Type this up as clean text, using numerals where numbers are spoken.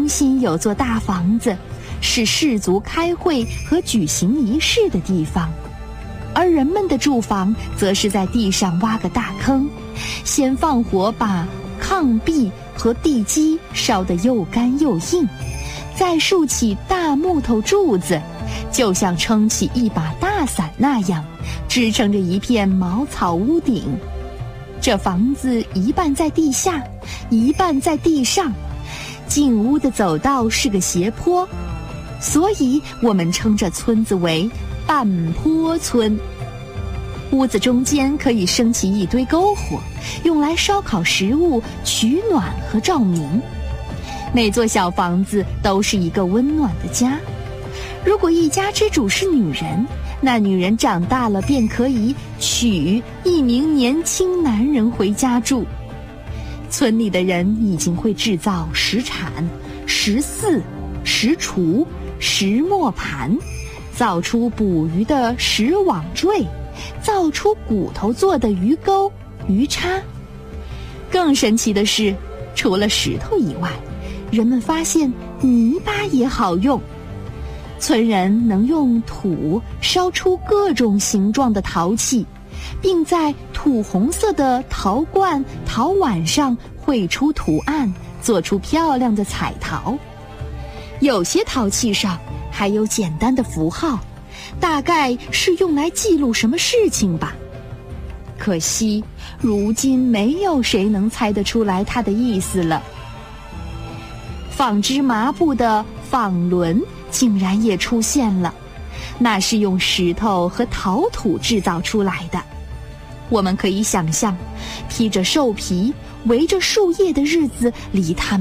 中心有座大房子，是士族开会和举行仪式的地方，而人们的住房则是在地上挖个大坑，先放火把炕壁和地基烧得又干又硬，再竖起大木头柱子，就像撑起一把大伞那样，支撑着一片茅草屋顶。这房子一半在地下，一半在地上，进屋的走道是个斜坡，所以我们称这村子为半坡村。屋子中间可以升起一堆篝火，用来烧烤食物、取暖和照明。每座小房子都是一个温暖的家。如果一家之主是女人，那女人长大了便可以娶一名年轻男人回家住。村里的人已经会制造石铲、石耜、石锄、石磨盘，造出捕鱼的石网坠，造出骨头做的鱼钩、鱼叉。更神奇的是，除了石头以外，人们发现泥巴也好用。村人能用土烧出各种形状的陶器，并在土红色的陶罐、陶碗上绘出图案，做出漂亮的彩陶。有些陶器上还有简单的符号，大概是用来记录什么事情吧。可惜，如今没有谁能猜得出来它的意思了。纺织麻布的纺轮竟然也出现了，那是用石头和陶土制造出来的。我们可以想象，披着兽皮、围着树叶的日子离他们